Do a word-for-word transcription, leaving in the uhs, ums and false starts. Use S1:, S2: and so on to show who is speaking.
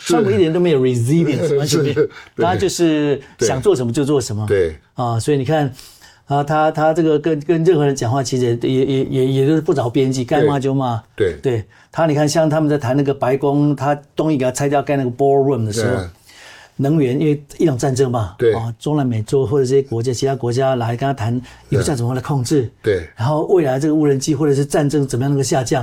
S1: 川普一点都没有 resilience， 完全没有，他就是想做什么就做什么。
S2: 对
S1: 啊，所以你看。啊，他他这个跟跟任何人讲话，其实也也也也都是不着边际，该骂就骂。
S2: 对
S1: 对，他你看，像他们在谈那个白宫，他东西给他拆掉盖那个 ballroom 的时候，能源因为伊朗战争嘛，
S2: 对
S1: 啊，中南美洲或者这些国家其他国家来跟他谈油价怎么来控制，
S2: 对，
S1: 然后未来这个无人机或者是战争怎么样能够下降。